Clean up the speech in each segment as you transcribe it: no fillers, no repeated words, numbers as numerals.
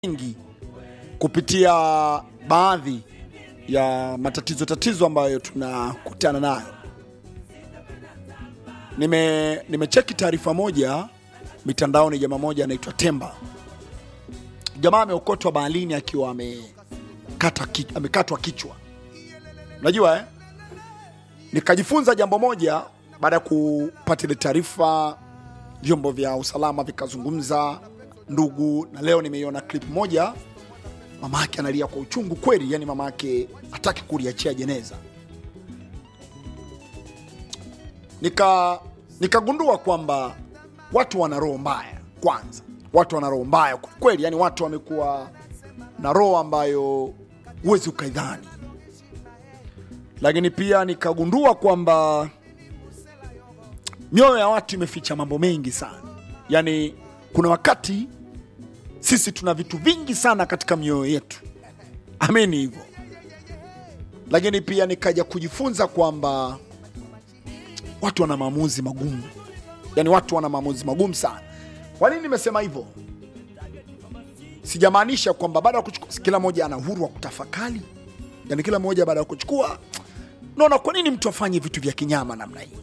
mengi kupitia baadhi ya matatizo ambayo tunakutana nayo. Nimecheki taarifa moja mitandaoni, jamaa moja anaitwa Temba. Jamaa ameokotwa baharini akiwa amekatwa kichwa. Unajua nikajifunza jambo moja baada ya kupata ile taarifa, vyombo vya usalama vikazungumza, ndugu, na leo nimeiona clip moja mama yake analia kwa uchungu kweli, yani mama yake hataki kuliachia jeneza. Nikagundua kwamba watu wana roho mbaya. Kwanza, watu wana roho mbaya kweli, yani watu wamekuwa na roho ambayo huwezi ukaidhani. Lakini pia nikagundua kwamba mioyo ya watu imeficha mambo mengi sana. Yani kuna wakati sisi tuna vitu vingi sana katika mioyo yetu. Amini hivyo. Lakini pia nikaja kujifunza kwamba watu wana maamuzi magumu. Yani watu wana maamuzi magumu sana. Kwa nini nimesema hivyo? Sijamaanisha kwamba baada ya kuchukua kila mmoja ana uhuru wa kutafakari. Yani kila mmoja baada ya kuchukua, naona kwa nini mtu afanye vitu vya kinyama namna hii?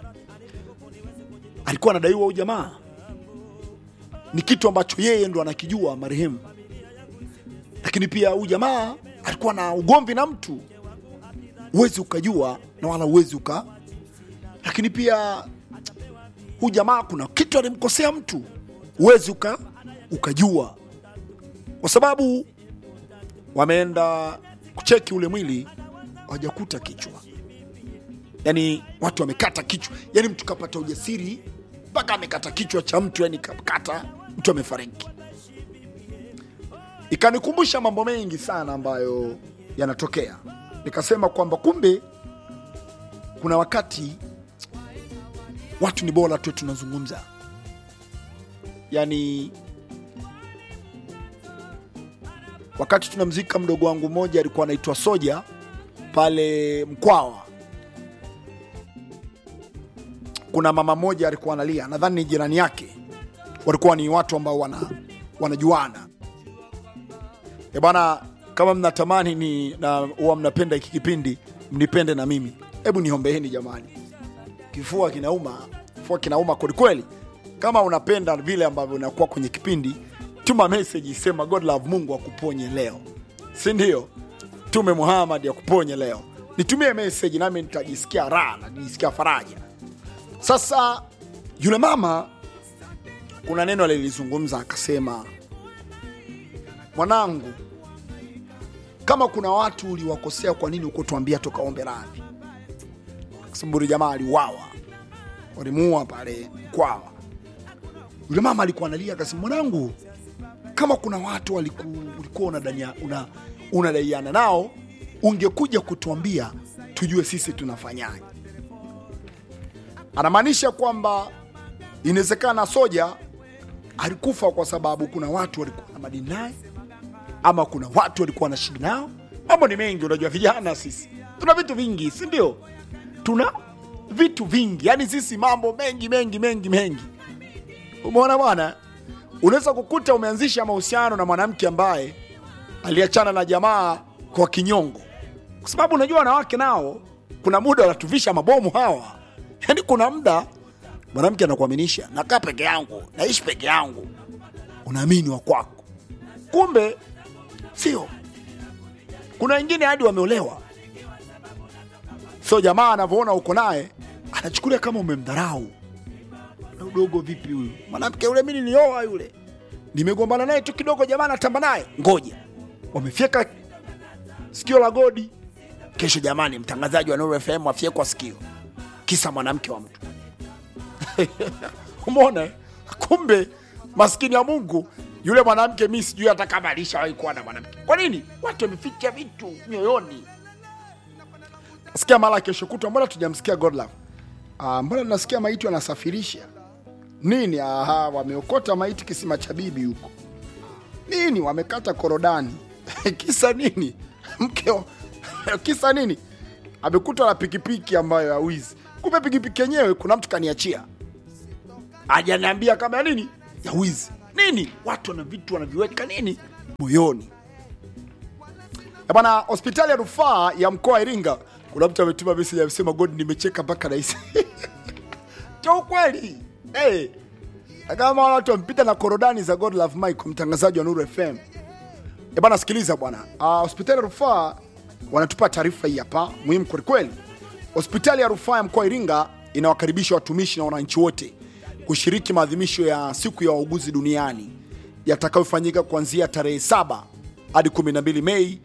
Alikuwa anadaiwa huyu jamaa. Ni kitu ambacho yeye ndo anakijua marehemu. Lakini pia huyu jamaa alikuwa na ugomvi na mtu. Uwezi ukajua na wala uwezi Lakini pia huyu jamaa kuna kitu alimkosea mtu. Uwezi ukajua. Kwa sababu wameenda kucheki ule mwili, hawajakuta kichwa. Yani watu wamekata kichwa. Yani mtu kapata ujasiri mpaka amekata kichwa cha mtu, yani kapata mtu amefariki. Ikanikumbusha mambo mengi sana ambayo yanatokea. Nikasema kwamba kumbe kuna wakati watu ni bora tu tunazungumza. Yani wakati tunamzika mdogo wangu mmoja alikuwa anaitwa Soja pale Mkwawa, kuna mama moja alikuwa analia, nadhani ni jirani yake. Walikuwa ni watu ambao wanajuana. Bwana, kama mnatamani na huwa mnapenda hiki kipindi, mnipende na mimi. Hebu niombeeni jamani. Kifua kinauma kweli. Kama unapenda vile ambavyo unakuwa kwenye kipindi, tuma message sema God love, Mungu akuponye leo. Si ndio? Tume Muhammad akuponye leo. Nitumie message nami nitajisikia raha na nijisikia faraja. Sasa yule mama kuna neno alilizungumza, akasema, mwanangu, kama kuna watu uliwakosea, kwa nini uko tuambia tukaombe radhi? Sababu jamaa aliuawa, walimuua pale Mkwawa. Yule mama alikuwa analia, akasema, mwanangu, kama kuna watu ulikuwa unadaiana nao, ungekuja kutuambia tujue sisi tunafanyaje. Anamaanisha kwamba inawezekana Soja alikufa kwa sababu kuna watu walikuwa na madini naye, ama kuna watu walikuwa na shida nao. Mambo ni mengi, unajua vijana sisi tuna vitu vingi, si ndio? Tuna vitu vingi, yani sisi mambo mengi. Umeona bwana? Unaweza kukuta umeanzisha mahusiano na mwanamke ambaye aliachana na jamaa kwa kinyongo. Kwa sababu unajua wanawake nao kuna muda wanatuvisha mabomu hawa. Yani kuna muda mwanamke anakuaminisha, nakaa peke yangu, naishi peke yangu. Unaamini wa kwako. Kumbe sio. Kuna wengine hadi wameolewa. So jamaa anavyoona uko naye, anachukulia kama umemdharau. Na udogo vipi huyu? Mwanamke yule mimi nilioa yule. Nimegombana naye tu kidogo, jamaa anatamba naye. Ngoja. Wamefyeka sikio la godi. Kesho jamani, mtangazaji wa Nuru FM afyekwa sikio. Kisa mwanamke wa mtu. Umeona? Kumbe maskini ya Mungu, yule mwanamke mimi sijui hata kama alishawahi kuwa na mwanamke. Kwa nini? Watu wameficha vitu mioyoni. Nasikia mara kesho kutwa, mbona tujamsikia God love? Mbona tunasikia maiti wanasafirisha? Nini? Wameokota maiti kisima cha bibi huko. Nini? Wamekata korodani. Kisa nini? Mkeo. Kisa nini? Amekutwa na pikipiki ambayo hawizi. Kumbe pikipiki yenyewe kuna mtu kaniachia. Hajaniambia kama nini? Ya wizi. Nini? Watu wana vitu wanaviweka nini? moyoni. Bwana, hospitali ya rufaa ya mkoa wa Iringa, kuna mtu ametuma message anasema God nimecheka mpaka rais. Cho kweli. Kama watu wampita na korodani za God Love Mike, mtangazaji wa Nuru FM. Bwana, sikiliza bwana. Hospitali ya rufaa wanatupa taarifa hii hapa, muhimu kwa kweli. Hospitali ya rufaa ya mkoa wa Iringa inawakaribisha watumishi na wananchi wote kushiriki maadhimisho ya siku ya wauguzi duniani yatakayofanyika kuanzia tarehe 7 hadi 12 Mei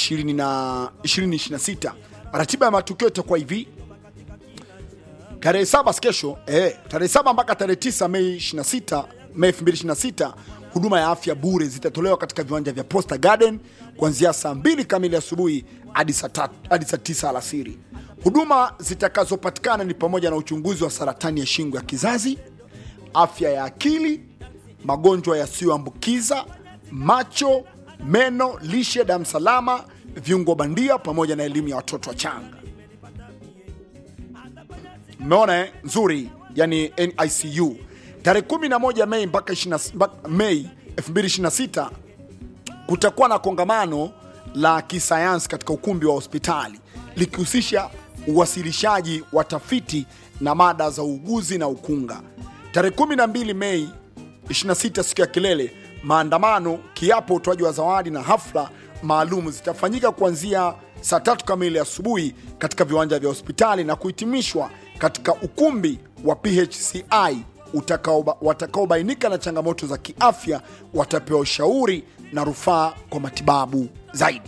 2026. Ratiba ya matukio itakuwa hivi: tarehe 7 kesho, tarehe 7 mpaka tarehe 9 Mei 2026, huduma ya afya bure zitatolewa katika viwanja vya Posta Garden kuanzia saa 2 kamili asubuhi hadi saa 9 alasiri. Huduma zitakazopatikana ni pamoja na uchunguzi wa saratani ya shingo ya kizazi, afya ya akili, magonjwa yasiyoambukiza, macho, meno, lishe, damu salama, viungo bandia pamoja na elimu ya watoto wachanga. Umeona nzuri, yani NICU. Tarehe 11 Mei mpaka Mei 2026 kutakuwa na kongamano la kisayansi katika ukumbi wa hospitali likihusisha uwasilishaji wa tafiti na mada za uuguzi na ukunga. Tarehe 12 Mei 26, siku ya kilele, maandamano, kiapo, utoaji wa zawadi na hafla maalum zitafanyika kuanzia saa 3 kamili asubuhi katika viwanja vya hospitali na kuhitimishwa katika ukumbi wa PHCI. Watakaobainika na changamoto za kiafya watapewa ushauri na rufaa kwa matibabu zaidi.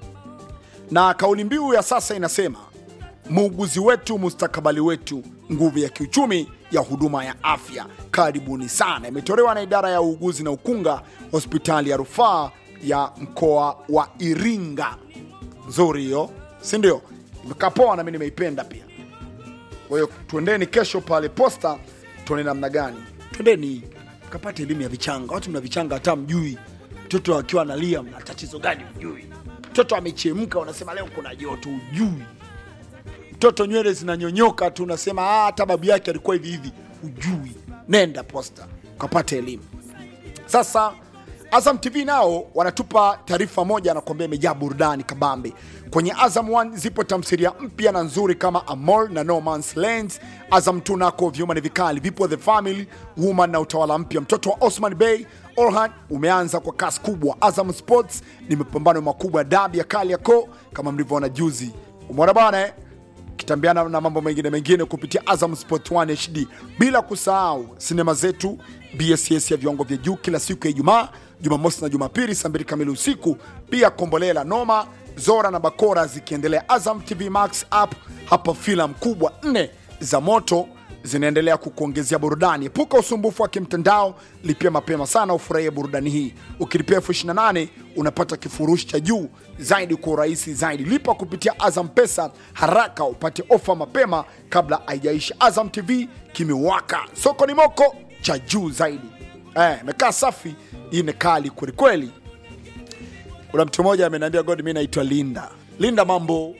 Na kauli mbiu ya sasa inasema muuguzi wetu, mustakabali wetu, nguvu ya kiuchumi ya huduma ya afya. Karibuni sana. Imetolewa na idara ya uuguzi na ukunga, hospitali ya rufaa ya mkoa wa Iringa. Nzuri hiyo, si ndio? Imekapoa na mimi nimeipenda pia. Kwa hiyo tuendeni kesho pale Posta, tuone namna gani. Twendeni kapate elimu ya vichanga. Watu mna vichanga hata mjui. Mtoto akiwa analia mna tatizo gani mjui. Mtoto amechemka unasema leo kuna joto ujui. Mtoto nywele zinanyonyoka tu unasema hata babu yake alikuwa hivi hivi ujui. Nenda Posta kapate elimu. Sasa Azam TV nao wanatupa taarifa moja na kuambia imejaa burudani kabambe. Kwenye Azam 1 zipo tamthilia mpya na nzuri kama Amor na No Man's Land. Azam 2 nako vyuma ni vikali, vipo The Family, Woman na utawala mpya. Mtoto wa Osman Bey, Orhan, umeanza kwa kasi kubwa. Azam Sports ni mapambano makubwa, dabi ya Kariakoo kama mlivyoona juzi. Umeona bwana kitambiana na mambo mengine kupitia Azam Sport 1 HD. Bila kusahau sinema zetu BSS ya viwango vya juu kila siku ya Ijumaa, Jumamosi na Jumapili saa 2 kamili usiku. Pia Kombolela, Noma, Zora na Bakora zikiendelea. Azam TV Max app, hapa filamu kubwa 4 za moto zinaendelea kukuongezea burudani. Epuka usumbufu wa kimtandao, lipia mapema sana ufurahie burudani hii. Ukilipia 28 unapata kifurushi cha juu zaidi kwa urahisi zaidi. Lipa kupitia Azam Pesa haraka upate ofa mapema kabla haijaisha. Azam TV kimewaka, soko ni moko cha juu zaidi. Mekaa safi, hii ni kali kweli kweli. Kuna mtu mmoja ameniambia God mimi naitwa Linda. Linda mambo.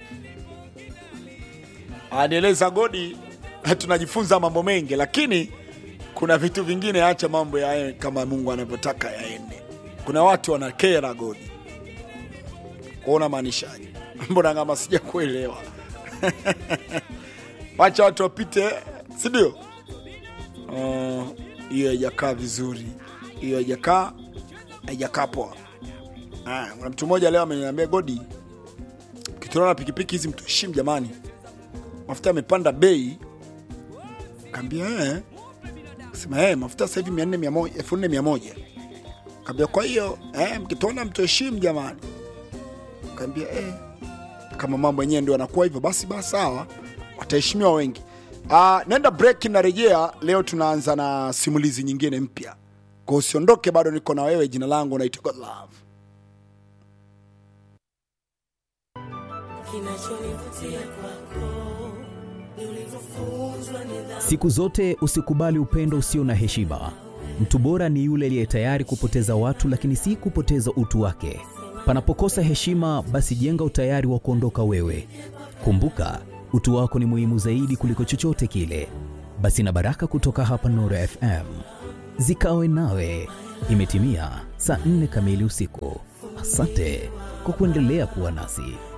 Anieleza God tunajifunza mambo mengi, lakini kuna vitu vingine acha mambo yae kama Mungu anavyotaka yaende. Kuna watu wanakera God. Kuona maanishaje? Mbona kama sija kuelewa. Wacha watu wapite, si ndio? Hiyo haijakaa vizuri. Hiyo haijakaa poa. Kuna mtu mmoja leo ameniambia God, kituona pikipiki hizi mtuheshimu jamani. Mafuta yamepanda bei. Kambia sema mafuta sasa hivi 1400. Kambia kwa hiyo mkituona mtuheshimu jamani. Kambia kama mambo yenyewe ndio yanakuwa hivyo basi sawa, wataheshimiwa wengi. Nenda break na rejea. Leo tunaanza na simulizi nyingine mpya. Kwa usiondoke, bado niko na wewe. Jina langu naitwa God Love. Siku zote usikubali upendo usio na heshima. Mtu bora ni yule aliye tayari kupoteza watu lakini si kupoteza utu wake. Panapokosa heshima, basi jenga utayari wa kuondoka wewe. Kumbuka, utu wako ni muhimu zaidi kuliko chochote kile. Basi na baraka kutoka hapa Nuru FM zikawe nawe. Imetimia saa 4 kamili usiku. Asante kwa kuendelea kuwa nasi.